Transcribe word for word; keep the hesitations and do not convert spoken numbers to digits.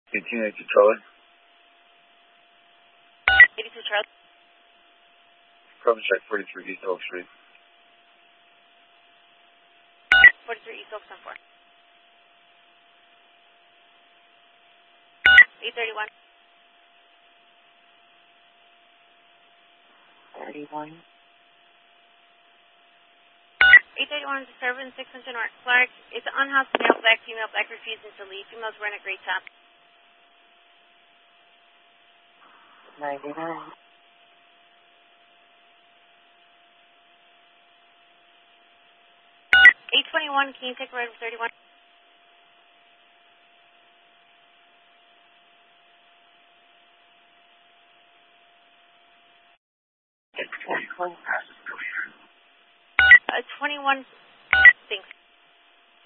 eighteen eighty-two Charlie. eighty-two Charlie. Cover check forty-three East Oak Street. forty-three East Oak, ten four. eight thirty-one. thirty-one. eight thirty-one, disturbance, six hundred North Clark. It's an unhoused male, black female, black refusing to leave. Female's wearing a gray top. ninety-nine. eight twenty-one, can you take a ride with thirty-one? twenty-one. Uh, twenty-one.